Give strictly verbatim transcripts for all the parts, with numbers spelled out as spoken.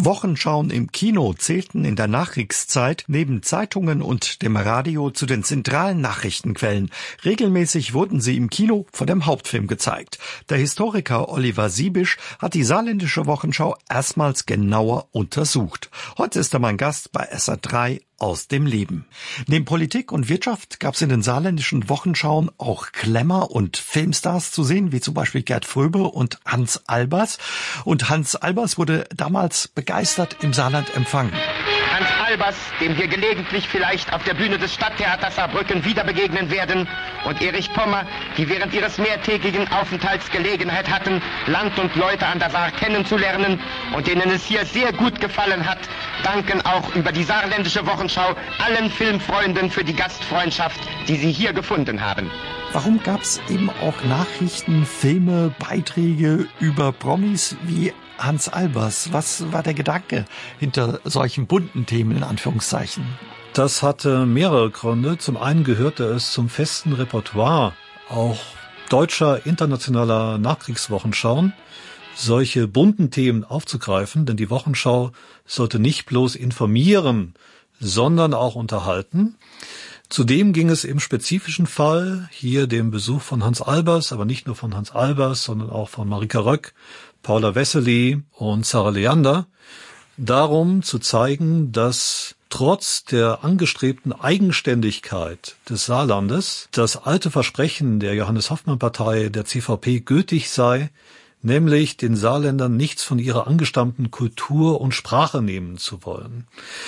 Wochenschauen im Kino zählten in der Nachkriegszeit neben Zeitungen und dem Radio zu den zentralen Nachrichtenquellen. Regelmäßig wurden sie im Kino vor dem Hauptfilm gezeigt. Der Historiker Oliver Siebisch hat die saarländische Wochenschau erstmals genauer untersucht. Heute ist er mein Gast bei S R drei aus dem Leben. Neben Politik und Wirtschaft gab es in den saarländischen Wochenschauen auch Klemmer und Filmstars zu sehen, wie zum Beispiel Gerd Fröbe und Hans Albers. Und Hans Albers wurde damals begeistert im Saarland empfangen. Hans Albers, dem wir gelegentlich vielleicht auf der Bühne des Stadttheaters Saarbrücken wieder begegnen werden, und Erich Pommer, die während ihres mehrtägigen Aufenthalts Gelegenheit hatten, Land und Leute an der Saar kennenzulernen und denen es hier sehr gut gefallen hat, danken auch über die saarländische Wochenschau allen Filmfreunden für die Gastfreundschaft, die sie hier gefunden haben. Warum gab es eben auch Nachrichten, Filme, Beiträge über Promis wie Hans Albers? Was war der Gedanke hinter solchen bunten Themen in Anführungszeichen? Das hatte mehrere Gründe. Zum einen gehörte es zum festen Repertoire auch deutscher, internationaler Nachkriegswochenschauen, solche bunten Themen aufzugreifen, denn die Wochenschau sollte nicht bloß informieren, sondern auch unterhalten. Zudem ging es im spezifischen Fall, hier dem Besuch von Hans Albers, aber nicht nur von Hans Albers, sondern auch von Marika Röck, Paula Wessely und Sarah Leander, darum zu zeigen, dass trotz der angestrebten Eigenständigkeit des Saarlandes das alte Versprechen der Johannes-Hoffmann-Partei, der C V P, gültig sei, nämlich den Saarländern nichts von ihrer angestammten Kultur und Sprache nehmen zu wollen.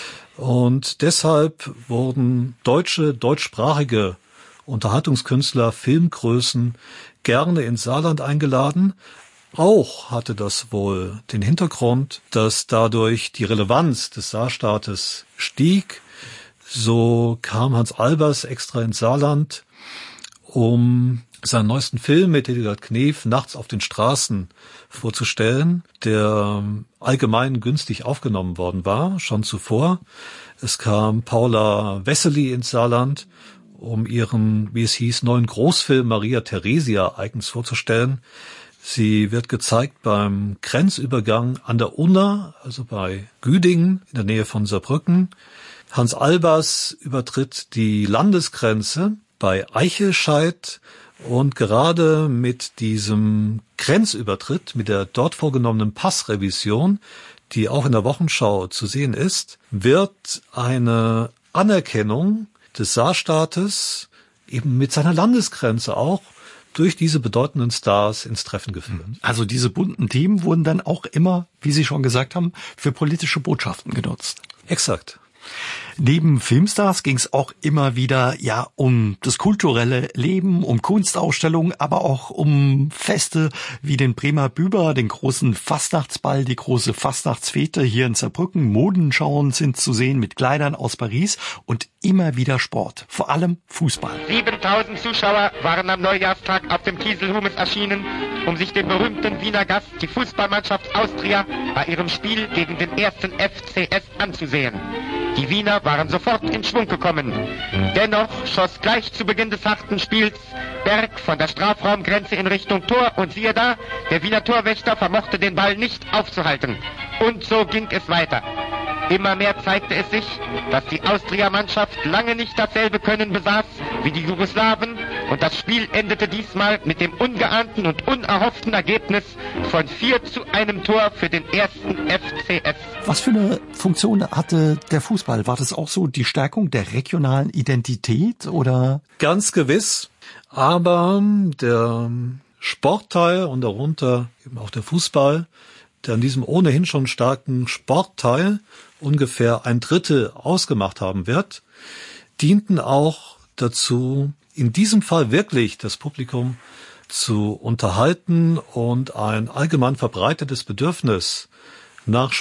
Und deshalb wurden deutsche, deutschsprachige Unterhaltungskünstler, Filmgrößen gerne ins Saarland eingeladen. Auch hatte das wohl den Hintergrund, dass dadurch die Relevanz des Saarstaates stieg. So kam Hans Albers extra ins Saarland, um seinen neuesten Film mit Hildegard Knef, Nachts auf den Straßen, vorzustellen, der allgemein günstig aufgenommen worden war, schon zuvor. Es kam Paula Wessely ins Saarland, um ihren, wie es hieß, neuen Großfilm Maria Theresia eigens vorzustellen. Sie wird gezeigt beim Grenzübergang an der Unna, also bei Güdingen in der Nähe von Saarbrücken. Hans Albers übertritt die Landesgrenze bei Eichelscheid. Und gerade mit diesem Grenzübertritt, mit der dort vorgenommenen Passrevision, die auch in der Wochenschau zu sehen ist, wird eine Anerkennung des Saarstaates eben mit seiner Landesgrenze auch durch diese bedeutenden Stars ins Treffen geführt. Also diese bunten Themen wurden dann auch immer, wie Sie schon gesagt haben, für politische Botschaften genutzt. Exakt. Neben Filmstars ging es auch immer wieder ja um das kulturelle Leben, um Kunstausstellungen, aber auch um Feste wie den Bremer Büber, den großen Fastnachtsball, die große Fastnachtsfete hier in Saarbrücken. Modenschauen sind zu sehen mit Kleidern aus Paris und immer wieder Sport, vor allem Fußball. siebentausend Zuschauer waren am Neujahrstag auf dem Kieselhumes erschienen, um sich den berühmten Wiener Gast, die Fußballmannschaft Austria, bei ihrem Spiel gegen den ersten F C S anzusehen. Die Wiener waren sofort in Schwung gekommen. Dennoch schoss gleich zu Beginn des harten Spiels Berg von der Strafraumgrenze in Richtung Tor und siehe da, der Wiener Torwächter vermochte den Ball nicht aufzuhalten. Und so ging es weiter. Immer mehr zeigte es sich, dass die Austria-Mannschaft lange nicht dasselbe Können besaß wie die Jugoslawen und das Spiel endete diesmal mit dem ungeahnten und unerhofften Ergebnis von vier zu einem Tor für den ersten F C S. Was für eine Funktion hatte der Fußball? War das auch so die Stärkung der regionalen Identität oder? Ganz gewiss, aber der Sportteil und darunter eben auch der Fußball, der an diesem ohnehin schon starken Sportteil ungefähr ein Drittel ausgemacht haben wird, dienten auch dazu, in diesem Fall wirklich das Publikum zu unterhalten und ein allgemein verbreitetes Bedürfnis nach